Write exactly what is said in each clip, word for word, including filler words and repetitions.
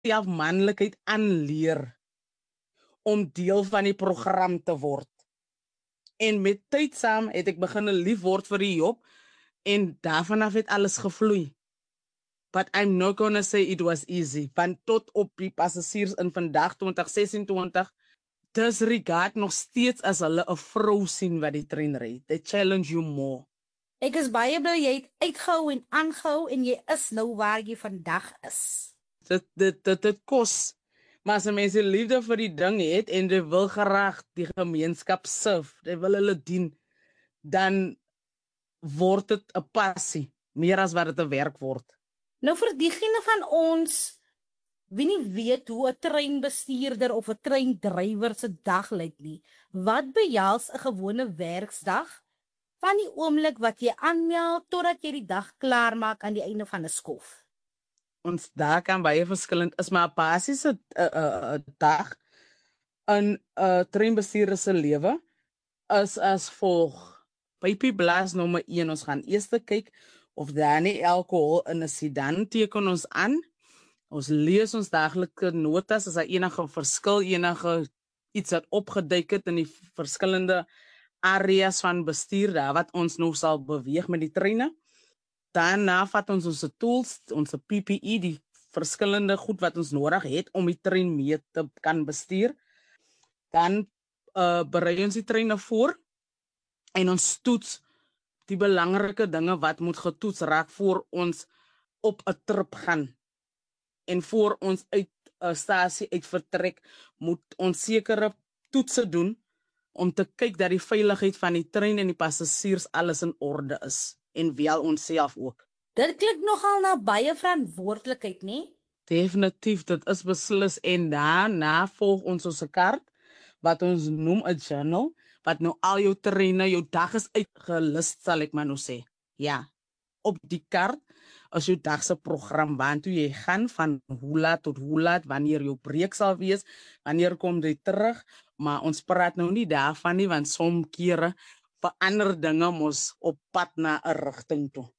self manlikheid aanleer om deel van die program te word. En met tyd saam het ek begin lief word vir die job en daarvan af het alles gevloei. But I'm not gonna say it was easy. Want tot op die passasiers in vandag twintig sesentwintig disregard nog steeds as hulle 'n vrou sien wat die trein ry. They challenge you more. Ek is baie bly jy het uitgehou en aangehou en jy is nou waar jy vandag is. Dit dit dit, dit kos. Maar as mense liefde vir die ding het en jy wil graag die gemeenskap serve, jy wil hulle dien, dan word dit 'n passie, meer as wat dit 'n werk word. Nou vir diegene van ons wie nie weet hoe 'n treinbestuurder of 'n treindrywer se dag lyk nie, wat behels 'n gewone werksdag van die oomblik wat jy aanmeld totdat jy die dag klaar maak aan die einde van 'n skof? Ons daar kan baie verskillend is, maar 'n basiese uh, uh, dag in 'n uh, treinbestuurder se lewe is as volg. Pypie blaas nommer een, ons gaan eers kyk of daar nie alkohol in 'n sedan teken ons aan. Ons lees ons daaglikse notas as daar enige verskil, enige iets wat opgeduik het in die verskillende areas van bestuur daar wat ons nou sal beweeg met die treine. Daarna vat ons ons tools, ons P P E, die verskillende goed wat ons nodig het om die trein mee te kan bestuur. Dan uh, berei ons die treine voor en ons toets die belangrike dinge wat moet getoets raak voor ons op 'n trip gaan. En voor ons uit 'n uh, stasie uit vertrek, moet ons sekere toetse doen om te kyk dat die veiligheid van die trein en die passasiers alles in orde is en wel onsself ook. Dit klink nogal na baie verantwoordelikheid, nie? Definitief, dit is beslis en daarna volg ons ons kaart wat ons noem 'n journal wat nou al jou treine, jou dag is uitgelist, sal ek maar nou sê. Ja. Op die kaart as jou dag se program waartoe jy gaan van hoe laat tot hoe laat, wanneer jou breek sal wees, wanneer kom jy terug, maar ons praat nou nie daarvan nie want soms kere verander dinge mos op pad na 'n rigting toe.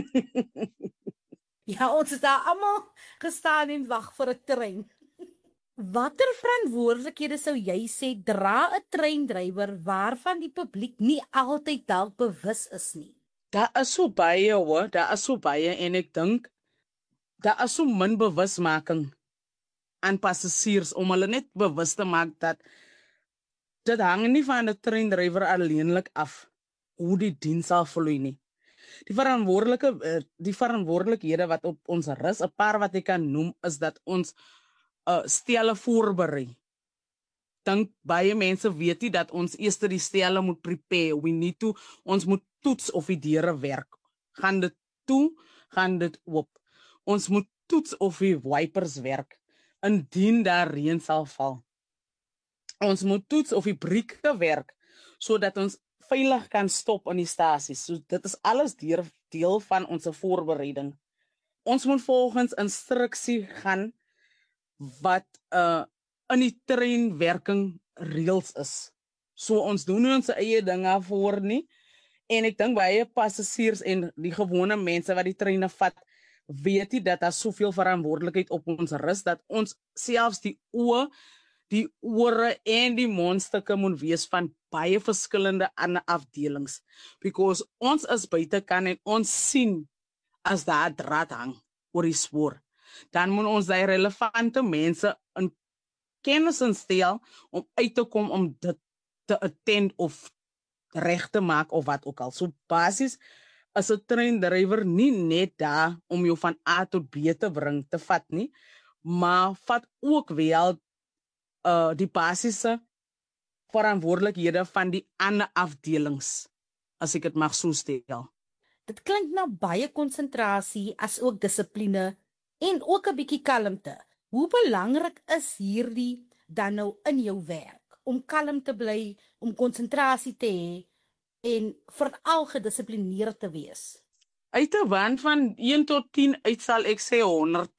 Ja, ons het daar almal gestaan en wag vir 'n trein. Watter verantwoordelikhede sou jy sê dra 'n treindrywer waarvan die publiek nie altyd dalk bewus is nie? Daar is so baie hoor, daar is so baie en ek dink daar is so min bewusmaking aan passasiers om hulle net bewus te maak dat dit hang nie van 'n treindrywer alleenlik af hoe die diens sal vloei nie. Die verantwoordelike die verantwoordelikhede wat op ons rus, 'n paar wat ek kan noem is dat ons uh, stelle voorberei. Dink baie mense weet nie dat ons eers die stelle moet prepare. We need to ons moet toets of die deure werk. Gaan dit toe, gaan dit oop. Ons moet toets of die wipers werk indien daar reën sal val. Ons moet toets of die brieke werk sodat ons veilig kan stop in die stasies. So dit is alles deel, deel van ons voorbereiding. Ons moet volgens instruksie gaan wat uh in die treinwerking reëls is. So ons doen nie ons eie dinge voor nie. En ek dink baie passasiers en die gewone mense wat die treine vat, weet nie dat daar soveel verantwoordelikheid op ons rus dat ons selfs die oë, die ore en die mondstukke moet wees van baie verskillende ander afdelings. Because ons is buitekant en ons sien as daar draad hang oor die spoor. Dan moet ons die relevante mense in kennis instel om uit te kom om dit te attend of reg te maak of wat ook al. So basies is 'n treindrywer nie net daar om jou van A tot B te bring te vat nie, maar vat ook wel uh, die basiese verantwoordelikhede van die ander afdelings, as ek dit mag so stel. Dit klink na baie konsentrasie as ook dissipline en ook 'n bietjie kalmte. Hoe belangrik is hierdie dan nou in jou werk om kalm te bly, om konsentrasie te hê en veral gedissiplineerd te wees? Uit 'n wand van een tot tien uit sal ek sê honderd.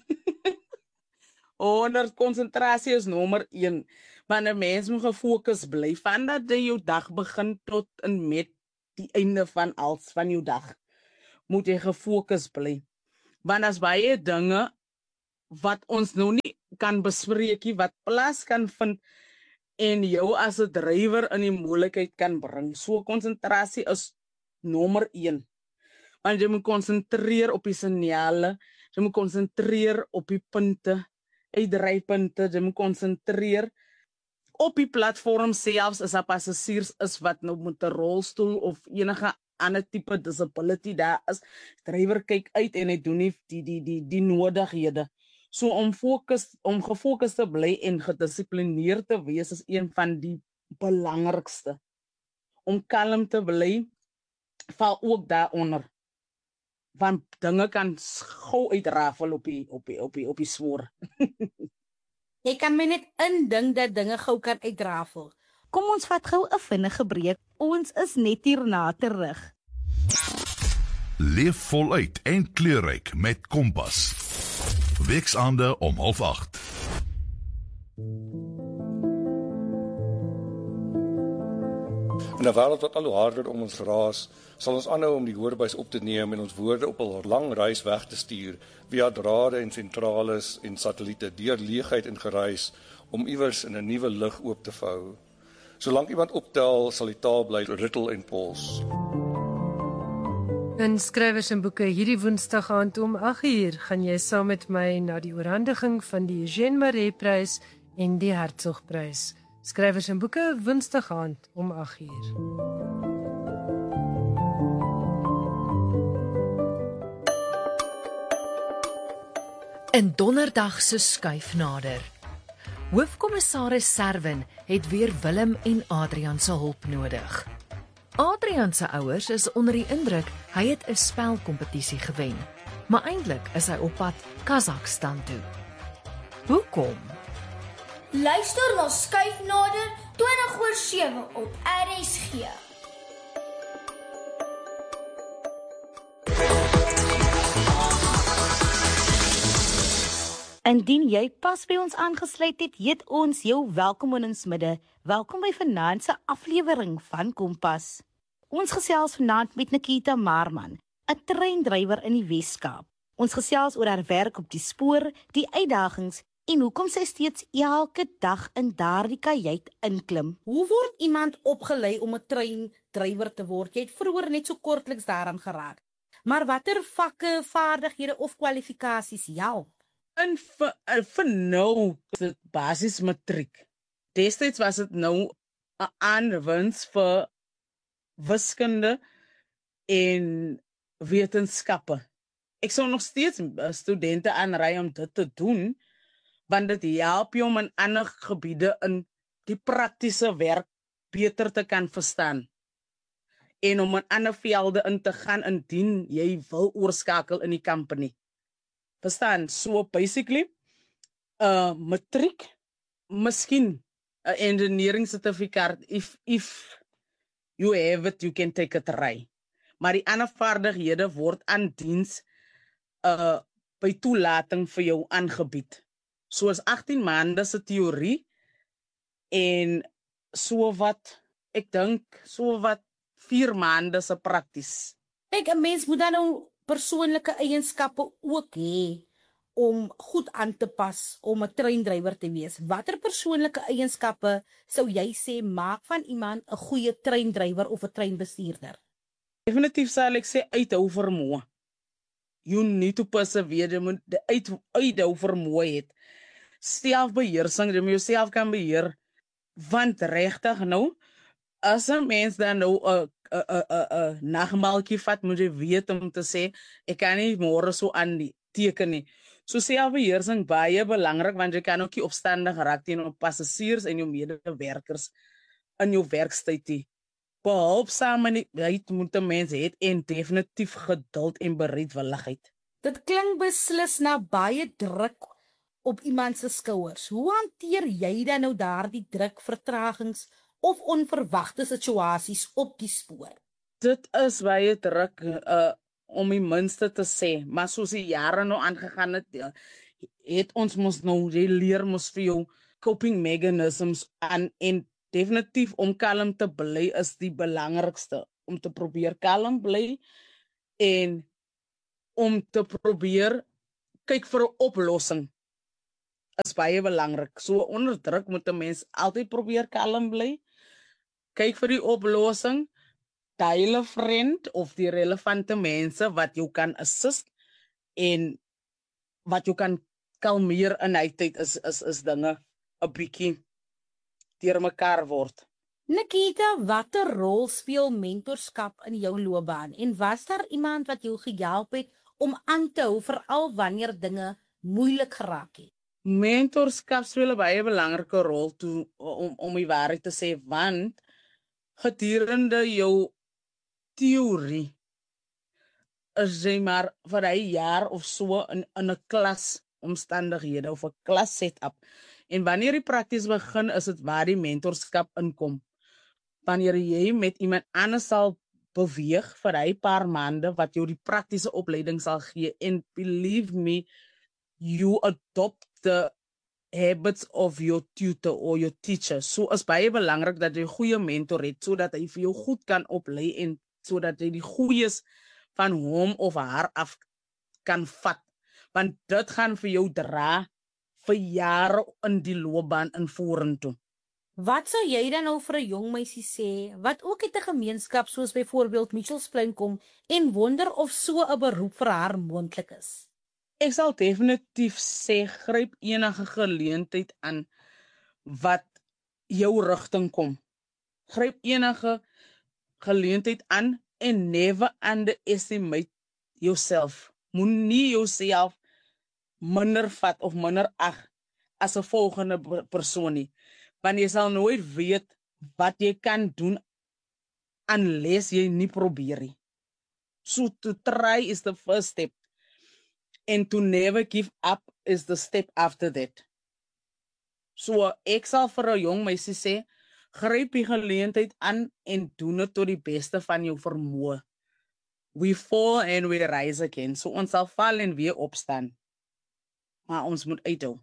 honderd konsentrasie is nommer een. Want 'n mens moet gefokus bly van dat jy jou dag begin tot en met die einde van als van jou dag. Moet jy gefokus bly. Want as baie dinge wat ons nou nie kan bespreek nie, wat plaas kan vind en jou as 'n drywer in die moeilikheid kan bring. So konsentrasie is nommer een. Want jy moet konsentreer op die signale, jy moet konsentreer op die punte, uitdrypunte, jy moet konsentreer op die platform selfs as daar passasiers is wat nou met 'n rolstoel of enige ander tipe disability daar is. Drywer kyk uit en hy doen nie die die die die nodighede. So om fokus om gefokus te bly en gedissiplineerd te wees is een van die belangrikste. Om kalm te bly val ook daaronder. Want dinge kan gou uitrafel op die op die op die op die spoor. Jy kan my net indink dat dinge gou kan uitrafel. Kom ons vat gou 'n vinnige breek. Ons is net hierna terug. Leef voluit en kleurryk met Kompas. Weksaande om half agt. In 'n wêreld wat al hoe harder om ons raas, sal ons aanhou om die hoorbuis op te neem en ons woorde op 'n lang reis weg te stuur via drade en sentrales en satelliete deur leegheid en geruis om iewers in 'n nuwe lig oop te vou. Solank iemand optel, sal die taal bly rittel en pols. In Skrywers en Boeke hierdie Woensdag aand om agt uur gaan jy saam met my na die oorhandiging van die Eugène Maree Prys en die Hertzogprys. Skrywers en Boeke Woensdag aand om agt uur. In donderdag se skuif nader. Hoofkommissaris Serwin het weer Willem en Adrian se hulp nodig. Adrian se ouers is onder die indruk hy het 'n spelkompetisie gewen, maar eintlik is hy op pad Kazakhstan toe. Hoekom? Luister na Skuif Nader twintig oor sewe op R S G. Indien jy pas by ons aangesluit het, heet ons jou welkom in ons midde. Welkom by vanaand se aflewering van Kompas. Ons gesels vanaand met Nikita Marman, 'n treindrywer in die Wes-Kaap. Ons gesels oor haar werk op die spoor, die uitdagings en hoekom sy steeds elke dag in daardie kajuit inklim. Hoe word iemand opgelei om 'n treindrywer te word? Jy het vroeër net so kortliks daaraan geraak. Maar watter vakke, vaardighede of kwalifikasies help? En vir, vir nou is dit basis matriek. Destyds was dit nou 'n aanwins vir wiskunde en wetenskappe. Ek sou nog steeds studente aanraai om dit te doen, want dit help jou om in ander gebiede in die praktiese werk beter te kan verstaan. En om in ander velde in te gaan indien jy wil oorskakel in die company. Verstaan? So basically, uh, matriek, miskien 'n engineering certificate, if, if you have it, you can take a try. Maar die ander vaardighede word aan diens uh, by toelating vir jou aangebied. Soos agttien maande se teorie en so wat, ek dink, so wat vier maande se prakties. Kyk, 'n mens moet dan nou persoonlike eienskappe ook hê om goed aan te pas om 'n treindrywer te wees. Watter persoonlike eienskappe sou jy sê maak van iemand 'n goeie treindrywer of 'n treinbestuurder? Definitief sal ek sê uithou vermoë. You need to persevere, jy moet die uit, uithou vermoë hê. Selfbeheersing, jy moet jouself kan beheer. Want regtig nou, as 'n mens dan nou 'n 'n 'n 'n 'n nagmaaltjie vat, moet jy weet om te sê ek kan nie môre so aan die teken nie. So selfbeheersing baie belangrik, want jy kan ook nie opstandig raak teenoor passasiers en jou medewerkers in jou werkstyd nie. Behulpsaamheid moet 'n mens hê en definitief geduld en bereidwilligheid. Dit klink beslis na baie druk op iemand se skouers. Hoe hanteer jy dan nou daardie druk, vertragings of onverwagte situasies op die spoor? Dit is baie druk uh, om die minste te sê, maar soos die jare nou aangegaan het, het ons mos nou, jy leer mos vir jou coping mechanisms aan en definitief om kalm te bly is die belangrikste. Om te probeer kalm bly en om te probeer kyk vir 'n oplossing. is baie belangrik. So onder druk moet 'n mens altyd probeer kalm bly. Kyk vir die oplossing. Deel 'n vriend of die relevante mense wat jou kan assist en wat jou kan kalmeer in hy tyd is is is dinge 'n bietjie deur mekaar word. Nikita, watter rol speel mentorskap in jou loopbaan en was daar iemand wat jou gehelp het om aan te hou veral wanneer dinge moeilik geraak het? Mentorskap speel 'n baie belangrike rol toe om om die waarheid te sê, want gedurende jou teorie is jy maar vir 'n jaar of so in in 'n klas omstandighede of 'n klas setup. En wanneer die prakties begin, is dit waar die mentorskap inkom. Wanneer jy met iemand anders sal beweeg vir 'n paar maande wat jou die praktiese opleiding sal gee, and believe me, you adopt the habits of your tutor or your teacher. So is baie belangrik dat jy 'n goeie mentor het sodat hy vir jou goed kan oplei en sodat jy die goeies van hom of haar af kan vat. Want dit gaan vir jou dra vir jare in die loopbaan in vorentoe. Wat sou jy dan nou vir 'n jong meisie sê wat ook uit 'n gemeenskap soos byvoorbeeld Mitchells Plain kom en wonder of so 'n beroep vir haar moontlik is? Ek sal definitief sê gryp enige geleentheid aan wat jou rigting kom. Gryp enige geleentheid aan en never underestimate yourself. Moenie jouself minder vat of minder ag as 'n volgende persoon nie. Want jy sal nooit weet wat jy kan doen unless jy nie probeer nie. So to try is the first step. And to never give up is the step after that. So ek sal vir 'n jong meisie sê, gryp die geleentheid aan en doen dit tot die beste van jou vermoë. We fall and we rise again. So ons sal val en weer opstaan. Maar ons moet uithou.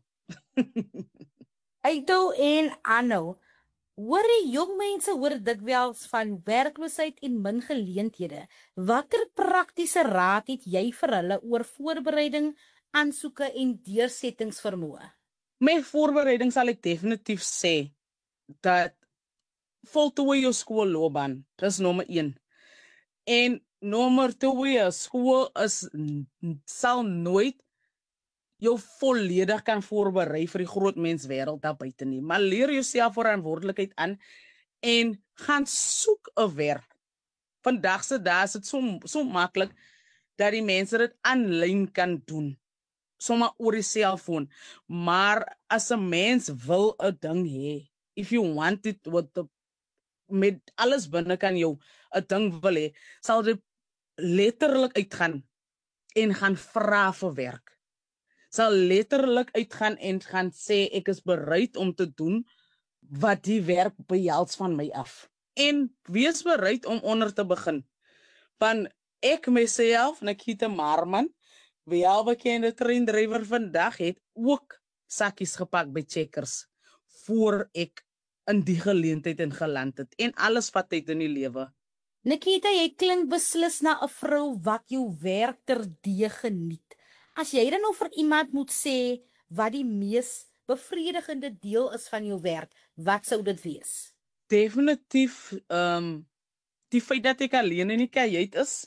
Uithou en aanhou. Hoor die jong mense hoor dikwels van werkloosheid en min geleenthede. Watter praktiese raad het jy vir hulle oor voorbereiding, aansoeke en deursettingsvermoë? Met voorbereiding sal ek definitief sê dat voltooi jou skoolloopbaan. Dis nommer een. En nommer twee, skool is sal nooit jou volledig kan voorberei vir die groot mens wêreld daar buite nie. Maar leer jouself verantwoordelikheid aan en gaan soek 'n werk. Vandag se dae is dit so so maklik dat die mense dit aanlyn kan doen. Sommer oor die selfoon. Maar as 'n mens wil 'n ding hê, if you want it with the met alles binne kan jou 'n ding wil hê, sal jy letterlik uitgaan en gaan vra vir werk. Sal letterlik uitgaan en gaan sê ek is bereid om te doen wat die werk behels van my af. En wees bereid om onder te begin. Van ek myself, Nikita Marman, wel bekende treindrywer vandag, het ook sakkies gepak by Checkers voor ek in die geleentheid in geland het. En alles wat uit in die lewe. Nikita, jy klink beslis na 'n vrou wat jou werk terdee geniet. As jy dan nou vir iemand moet sê wat die mees bevredigende deel is van jou werk, wat sou dit wees? Definitief um, die feit dat ek alleen in die kajuit is.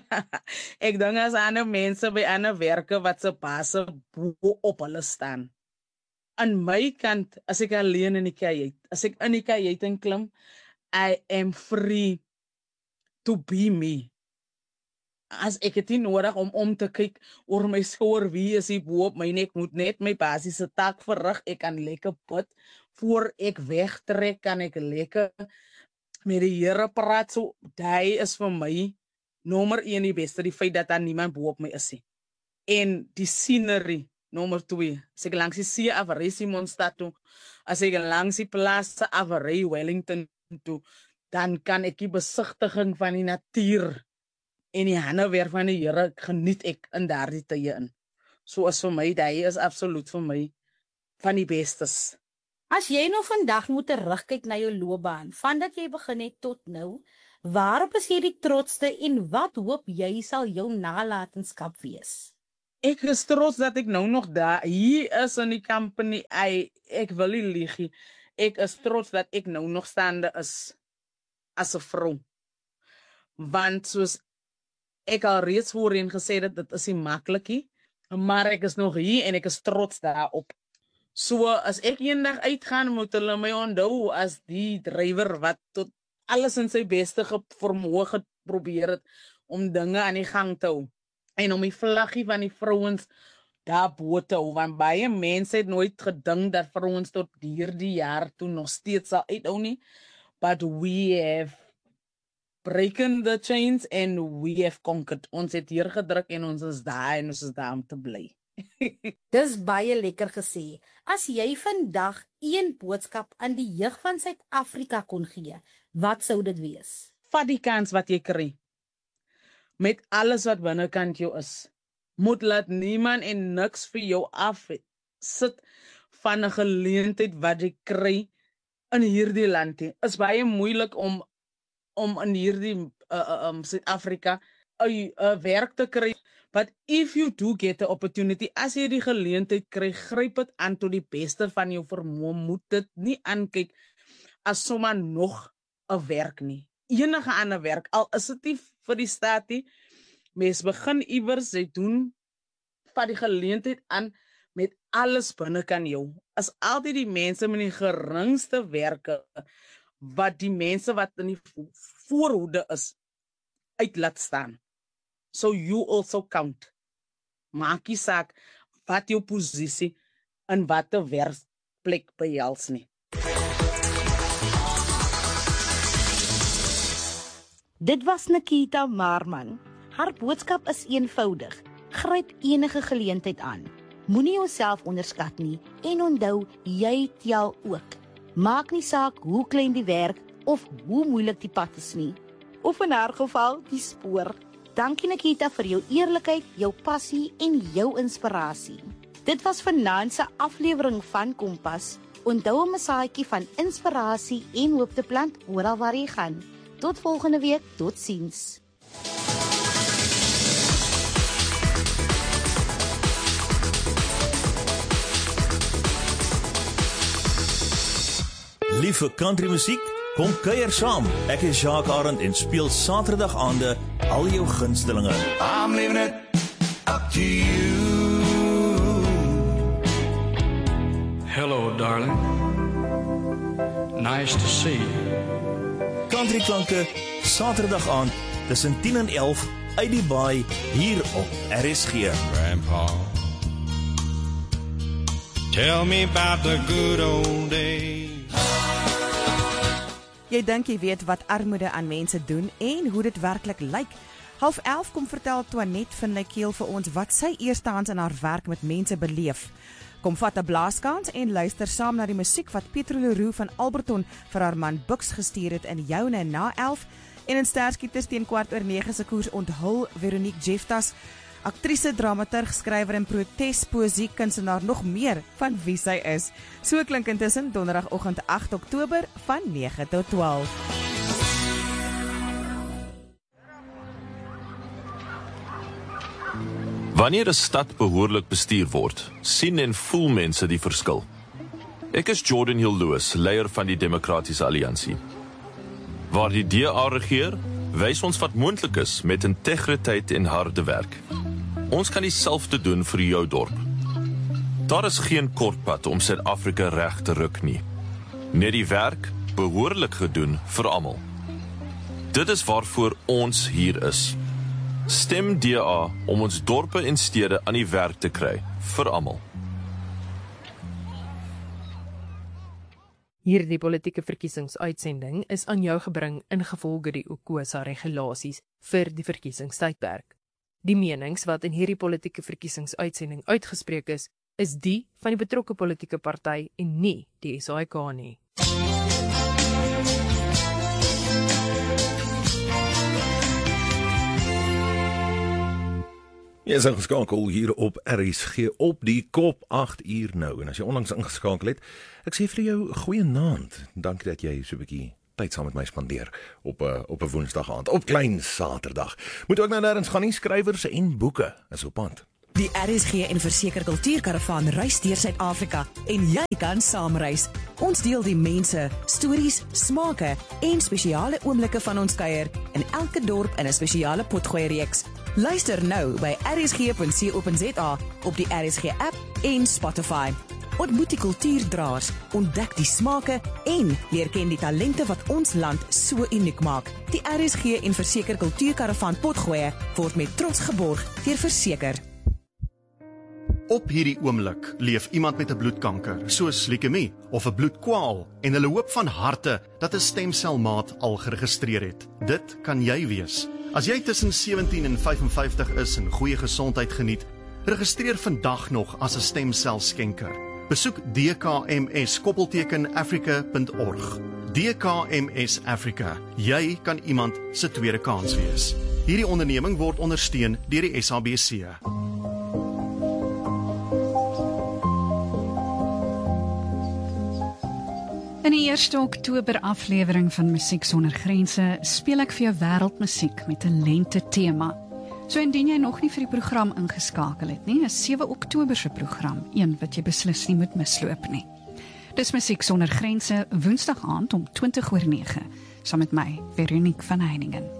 Ek dink as ander mense by ander werke wat se basse bo op hulle staan. Aan my kant, as ek alleen in die kajuit, as ek in die kajuit inklim, I am free to be me. As ek het nie nodig om om te kyk oor my skouer wie is hier bo op my nek, moet net my basiese taak verrig. Ek kan lekker bid voor ek wegtrek, kan ek lekker met die Here praat. So hy is vir my nommer een die beste, die feit dat daar niemand bo op my is nie. En die scenery nommer twee, as ek langs die see afry Simonstad toe, as ek langs die plaas afry Wellington toe, dan kan ek die besigtiging van die natuur en die handewerk van die Here geniet ek in daardie tye in. So is vir my, hy is absoluut vir my van die bestes. As jy nou vandag moet terugkyk na jou loopbaan, vandat jy begin het tot nou, waarop is jy die trotsste en wat hoop jy sal jou nalatenskap wees? Ek is trots dat ek nou nog daar hier is in die company. Ek, ek wil nie lieg. Ek is trots dat ek nou nog staande is as 'n vrou. Want soos ek al reeds voorheen gesê het, dit is nie maklik nie, maar ek is nog hier en ek is trots daarop. So as ek eendag uitgaan, moet hulle my onthou as die drywer wat tot alles in sy beste vermoë geprobeer het om dinge aan die gang te hou. En om die vlaggie van die vrouens daar bo te hou, want baie mense het nooit gedink dat vrouens tot hierdie jaar toe nog steeds sal uithou nie. But we have broken the chains and we have conquered. Ons het hier gedruk en ons is daar en ons is daar om te bly. Dis baie lekker gesê. As jy vandag een boodskap aan die jeug van Suid-Afrika kon gee, wat sou dit wees? Vat die kans wat jy kry. Met alles wat binnekant jou is. Moet laat niemand en niks vir jou af sit van 'n geleentheid wat jy kry in hierdie land. Dit is baie moeilik om om in hierdie uh, um, Suid-Afrika 'n uh, werk te kry. But if you do get the opportunity, as jy die geleentheid kry, gryp dit aan tot die beste van jou vermoë. Moet dit nie aankyk as sommer nog 'n werk nie. Enige ander werk, al is dit nie vir die staat nie. Mens begin iewers, jy doen vat die geleentheid aan met alles binnekant jou. As altyd die mense met die geringste werke wat die mense wat in die voorhoede is uit laat staan. So you also count. Maak nie saak wat jou posisie in watter werkplek behels nie. Dit was Nikita Marman. Haar boodskap is eenvoudig. Gryp enige geleentheid aan. Moenie jouself onderskat nie en onthou, jy tel ook. Maak nie saak hoe klein die werk of hoe moeilik die pad is nie. Of in haar geval, die spoor. Dankie Nikita vir jou eerlikheid, jou passie en jou inspirasie. Dit was vanaand se aflewering van Kompas. Onthou om 'n saadjie van inspirasie en hoop te plant oral waar jy gaan. Tot volgende week, totsiens. Liewe country musiek, kom kuier saam. Ek is Jacques Arend en speel Saterdag aande al jou gunstelinge. I'm leaving it up to you. Hello, darling. Nice to see you. Country klanke, Saterdag aand tussen tien en elf uit die baai hier op R S G. Grandpa, tell me about the good old days. Jy dink jy weet wat armoede aan mense doen en hoe dit werklik lyk. Half elf kom vertel Toinette van Lekeel vir ons wat sy eerstehands in haar werk met mense beleef. Kom vat 'n blaaskans en luister saam na die musiek wat Pietro Leroux van Alberton vir haar man Bux gestuur het in Joune na elf. En in Sterskieters teen kwart oor nege se koers onthul Veronique Jeftas, aktrise, dramaturg, skrywer en protespoesie kunstenaar nog meer van wie sy is. So klink intussen donderdagoggend agt Oktober van nege tot twaalf. Wanneer 'n stad behoorlik bestuur word, sien en voel mense die verskil. Ek is Jordan Hill Lewis, leier van die Demokratiese Alliansie. Waar die D A regeer, wys ons wat moontlik is met integriteit en harde werk. Ons kan dieselfde doen vir jou dorp. Daar is geen kortpad om Suid-Afrika reg te ruk nie. Net die werk behoorlik gedoen vir almal. Dit is waarvoor ons hier is. Stem D A om ons dorpe en stede aan die werk te kry, vir almal. Hierdie politieke verkiesingsuitsending is aan jou gebring ingevolge die UKOSA regulasies vir die verkiesingstydperk. Die menings wat in hierdie politieke verkiesingsuitsending uitgespreek is, is die van die betrokke politieke party en nie die S A I K nie. Jy is ingeskakel hier op R S G op die kop agt uur nou. En as jy onlangs ingeskakel het, ek sê vir jou goeienaand. Dankie dat jy so 'n bietjie tyd saam met my spandeer op 'n op 'n Woensdag aand, op klein Saterdag. Moet ook nou nêrens gaan nie, skrywers en boeke is op pad. Die R S G en Verseker Kultuurkaravaan reis deur Suid-Afrika en jy kan saamreis. Ons deel die mense, stories, smake en spesiale oomblikke van ons kuier in elke dorp in 'n spesiale potgooi reeks. Luister nou by r s g punt co punt z a op die R S G app en Spotify. Ontmoet die kultuurdraers, ontdek die smake en leer ken die talente wat ons land so uniek maak. Die R S G en Verseker Kultuurkaravaan potgooi word met trots geborg deur Verseker. Op hierdie oomblik leef iemand met 'n bloedkanker, soos leukemie of 'n bloedkwaal, en hulle hoop van harte dat 'n stemselmaat al geregistreer het. Dit kan jy wees. As jy tussen sewentien en vyf en vyftig is en goeie gesondheid geniet, registreer vandag nog as 'n stemselskenker. Besoek d k m s koppelteken africa punt org. D K M S Africa. Jy kan iemand se tweede kans wees. Hierdie onderneming word ondersteun deur die S A B C. In die eerste Oktober aflewering van Musiek Sonder Grense speel ek vir jou wêreldmusiek met 'n lente tema. So indien jy nog nie vir die program ingeskakel het nie, is sewe Oktober se program, een wat jy beslis nie moet misloop nie. Dis Musiek Sonder Grense, Woensdag aand om twintig oor nege, saam met my, Veronique van Heiningen.